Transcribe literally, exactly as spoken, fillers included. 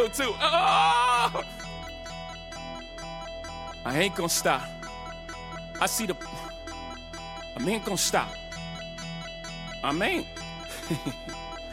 feel too. Oh! I ain't gonna stop. I see the. I ain't gonna stop. I ain't.